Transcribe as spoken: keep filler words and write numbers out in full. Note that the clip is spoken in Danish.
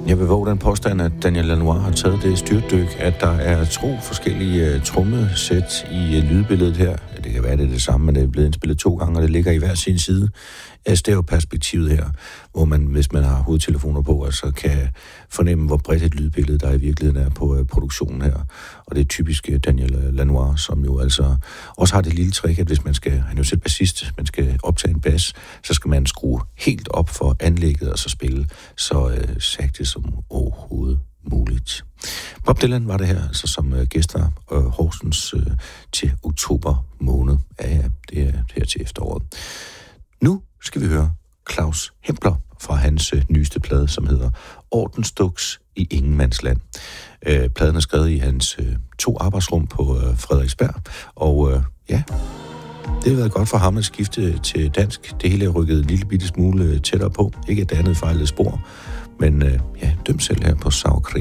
Jeg vil våge den påstand, at Daniel Lanois har taget det styrtdyk, at der er to forskellige uh, trommesæt i uh, lydbilledet her. Ja, det kan være, det er det samme, men det er blevet indspillet to gange, og det ligger i hver sin side af stereoperspektivet her, hvor man, hvis man har hovedtelefoner på, altså kan fornemme, hvor bredt et lydbillede der i virkeligheden er på uh, produktionen her. Og det er typisk uh, Daniel Lanois, som jo altså også har det lille trick, at hvis man skal, han er jo selv bassist, man skal optage en bas, så skal man skrue helt op for anlægget og så spille så uh, sagte som overhovedet muligt. Bob Dylan var det her, altså som uh, gæster uh, Horsens uh, til oktober måned. Ja, ja, det er her til efteråret. Nu skal vi høre Claus Hempler fra hans uh, nyeste plade, som hedder Ordensduks i Ingenmandsland. Uh, pladen er skrevet i hans uh, to arbejdsrum på uh, Frederiksberg, og uh, ja, det har været godt for ham at skifte til dansk. Det hele er rykket en lille bitte smule tættere på. Ikke et andet fejlet spor, men uh, ja, døm selv her på Sauerkrig.